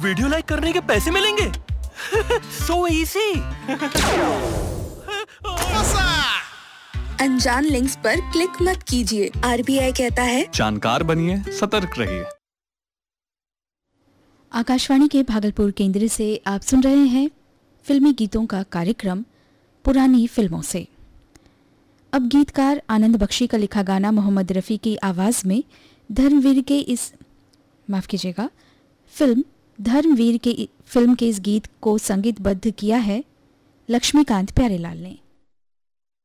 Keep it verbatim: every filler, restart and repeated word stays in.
Video like करने के पैसे मिलेंगे? So easy. अनजान लिंक्स पर क्लिक मत कीजिए। आरबीआई कहता है जानकार बनिए, सतर्क रहिए। आकाशवाणी के भागलपुर केंद्र से आप सुन रहे हैं फिल्मी गीतों का कार्यक्रम पुरानी फिल्मों से। अब गीतकार आनंद बख्शी का लिखा गाना मोहम्मद रफ़ी की आवाज़ में धर्मवीर के इस माफ़ कीजिएगा फिल्म धर्मवीर के फिल्म के इस गीत को संगीतबद्ध किया है लक्ष्मीकांत प्यारेलाल ने।